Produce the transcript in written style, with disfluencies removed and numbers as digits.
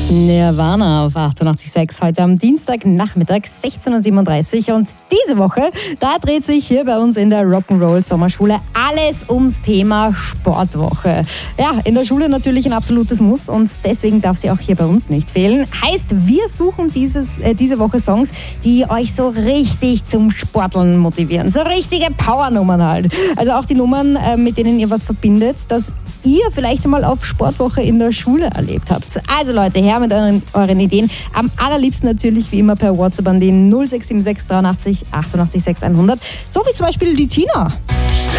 Nirvana auf 88.6 heute am Dienstagnachmittag 16.37 Uhr. Und diese Woche, da dreht sich hier bei uns in der Rock'n'Roll Sommerschule alles ums Thema Sportwoche. Ja, in der Schule natürlich ein absolutes Muss und deswegen darf sie auch hier bei uns nicht fehlen. Heißt, wir suchen diese Woche Songs, die euch so richtig zum Sporteln motivieren. So richtige Powernummern halt. Also auch die Nummern, mit denen ihr was verbindet, dass ihr vielleicht einmal auf Sportwoche in der Schule erlebt habt. Also Leute, her mit euren Ideen. Am allerliebsten natürlich wie immer per WhatsApp an den 0676 83 88 600. So wie zum Beispiel die Tina.